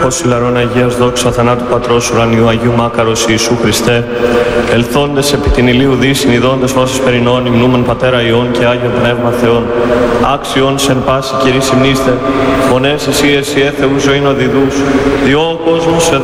φως ηλαρών Αγίας δόξα θανάτου Πατρός ουρανίου Αγίου Μάκαρος Ιησού Χριστέ, ελθόντες επί την ηλίου δύσιν ειδώντες όσες περινών υμνούμεν Πατέρα Υιών και Άγιον Πνεύμα Θεών, άξιον σε εν πάση Κυρί συμνήστε, φωνές εσύ Θεού ζωήν οδηδούς, διό ο κόσμος